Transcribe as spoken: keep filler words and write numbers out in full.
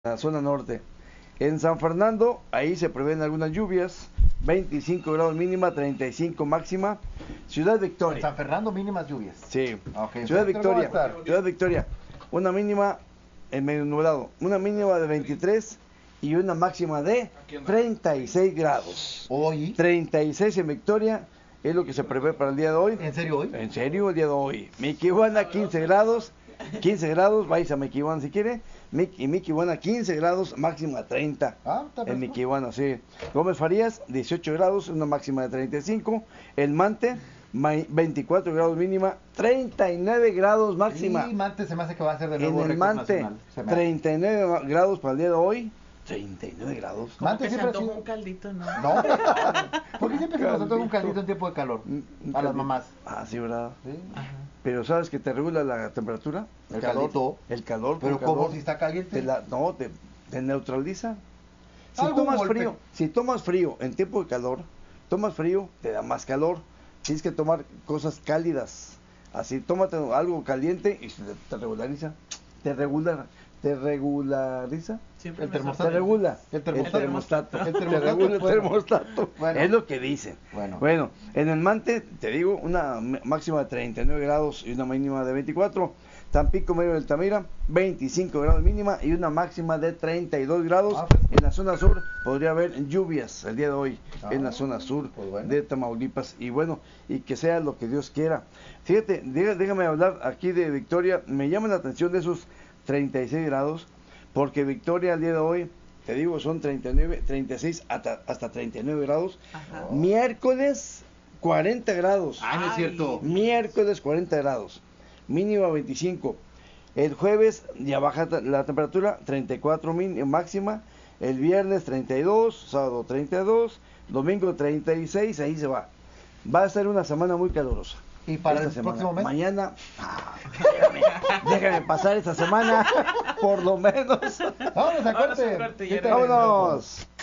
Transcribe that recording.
la zona norte. En San Fernando, ahí se prevén algunas lluvias, veinticinco grados mínima, treinta y cinco máxima. Ciudad Victoria. En San Fernando, mínimas lluvias. Sí. Okay. Ciudad Victoria. Ciudad Victoria. Una mínima en medio nublado, una mínima de veintitrés y una máxima de treinta y seis grados. Hoy. treinta y seis en Victoria es lo que se prevé para el día de hoy. ¿En serio hoy? En serio, el día de hoy. Miquihuana, quince grados. quince grados, vais a Miquihuana si quiere. Y Miquihuana, quince grados, máxima treinta. Ah, está bien. En Miquihuana, sí. Gómez Farías, dieciocho grados, una máxima de treinta y cinco. El Mante, veinticuatro grados mínima, treinta y nueve grados máxima. Y Mante se me hace que va a ser de nuevo en el Mante, treinta y nueve grados para el día de hoy. treinta y nueve grados. Como Mante que se siempre antoja ha sido- un caldito, ¿no? No. ¿Por qué siempre se nos antoja un Caldito. caldito en tiempo de calor? Un- un A las caldito. mamás. Ah, sí, ¿verdad? ¿Sí? Ajá. Pero ¿sabes que te regula la temperatura? El caldito. El calor. Pero con ¿cómo calor, si está caliente? te la- no, te, te neutraliza. Si Algún tomas golpe. frío, si tomas frío en tiempo de calor, tomas frío, te da más calor. Tienes que tomar cosas cálidas. Así, tómate algo caliente y se te, te regulariza. Te regula, te regulariza. Siempre El me termostato. Te sorprende. regula. El termostato. El termostato. El Te termostato, regula el bueno. termostato. Bueno. Es lo que dicen. Bueno. Bueno, en el Mante, te digo, una m- máxima de treinta y nueve grados y una mínima de veinticuatro. Tampico, Medio de Altamira, veinticinco grados mínima y una máxima de treinta y dos grados. Ah, pues. En la zona sur podría haber lluvias el día de hoy, Ah, en la zona sur pues bueno. de Tamaulipas. Y bueno, y que sea lo que Dios quiera. Fíjate, dé- déjame hablar aquí de Victoria. Me llama la atención de esos treinta y seis grados, porque Victoria el día de hoy, te digo, son treinta y nueve, treinta y seis hasta, hasta treinta y nueve grados. Ajá. Miércoles, cuarenta grados. Ah, no es cierto. Miércoles, cuarenta grados. Mínima veinticinco. El jueves ya baja ta- la temperatura, treinta y cuatro min- máxima. El viernes treinta y dos, sábado treinta y dos, domingo treinta y seis, ahí se va. Va a ser una semana muy calurosa. ¿Y para Esta el semana. próximo mes? Mañana, ah, déjame, déjame pasar esta semana, por lo menos. Vámonos a Vámonos corte. a corte y ¿Qué ya tal? regresamos. Vámonos.